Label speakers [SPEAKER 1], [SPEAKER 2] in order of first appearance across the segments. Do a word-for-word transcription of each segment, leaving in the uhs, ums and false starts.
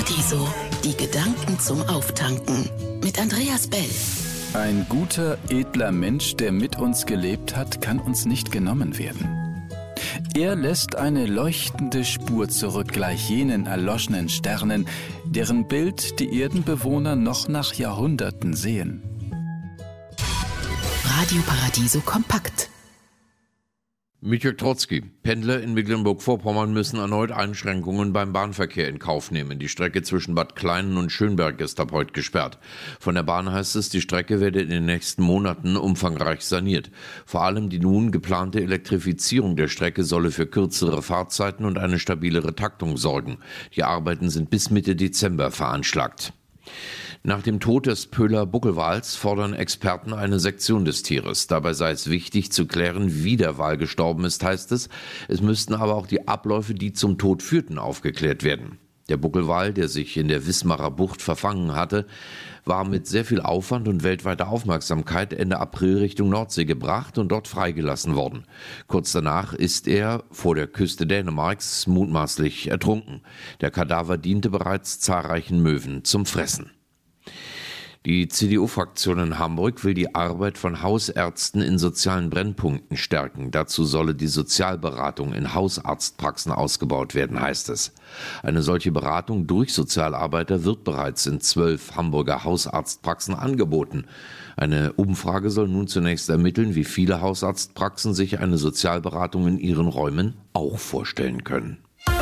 [SPEAKER 1] Paradiso, die Gedanken zum Auftanken mit Andreas Bell.
[SPEAKER 2] Ein guter, edler Mensch, der mit uns gelebt hat, kann uns nicht genommen werden. Er lässt eine leuchtende Spur zurück, gleich jenen erloschenen Sternen, deren Bild die Erdenbewohner noch nach Jahrhunderten sehen.
[SPEAKER 1] Radio Paradiso kompakt.
[SPEAKER 3] Mietjek Trotzki. Pendler in Mecklenburg-Vorpommern müssen erneut Einschränkungen beim Bahnverkehr in Kauf nehmen. Die Strecke zwischen Bad Kleinen und Schönberg ist ab heute gesperrt. Von der Bahn heißt es, die Strecke werde in den nächsten Monaten umfangreich saniert. Vor allem die nun geplante Elektrifizierung der Strecke solle für kürzere Fahrzeiten und eine stabilere Taktung sorgen. Die Arbeiten sind bis Mitte Dezember veranschlagt. Nach dem Tod des Pöhler Buckelwals fordern Experten eine Sektion des Tieres. Dabei sei es wichtig zu klären, wie der Wal gestorben ist, heißt es. Es müssten aber auch die Abläufe, die zum Tod führten, aufgeklärt werden. Der Buckelwal, der sich in der Wismarer Bucht verfangen hatte, war mit sehr viel Aufwand und weltweiter Aufmerksamkeit Ende April Richtung Nordsee gebracht und dort freigelassen worden. Kurz danach ist er vor der Küste Dänemarks mutmaßlich ertrunken. Der Kadaver diente bereits zahlreichen Möwen zum Fressen. Die C D U-Fraktion in Hamburg will die Arbeit von Hausärzten in sozialen Brennpunkten stärken. Dazu solle die Sozialberatung in Hausarztpraxen ausgebaut werden, heißt es. Eine solche Beratung durch Sozialarbeiter wird bereits in zwölf Hamburger Hausarztpraxen angeboten. Eine Umfrage soll nun zunächst ermitteln, wie viele Hausarztpraxen sich eine Sozialberatung in ihren Räumen auch vorstellen können.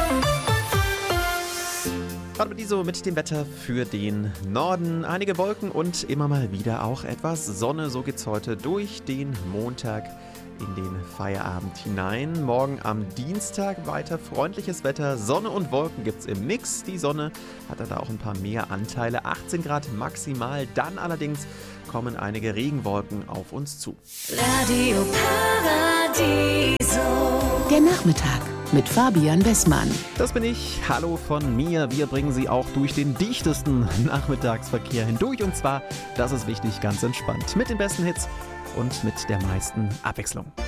[SPEAKER 4] Paradiso mit dem Wetter für den Norden. Einige Wolken und immer mal wieder auch etwas Sonne. So geht's heute durch den Montag in den Feierabend hinein. Morgen am Dienstag weiter freundliches Wetter. Sonne und Wolken gibt's im Mix. Die Sonne hat da auch ein paar mehr Anteile. achtzehn Grad maximal. Dann allerdings kommen einige Regenwolken auf uns zu.
[SPEAKER 1] Radio Paradiso. Der Nachmittag mit Fabian Wessmann.
[SPEAKER 4] Das bin ich. Hallo von mir. Wir bringen Sie auch durch den dichtesten Nachmittagsverkehr hindurch. Und zwar, das ist wichtig, ganz entspannt. Mit den besten Hits und mit der meisten Abwechslung.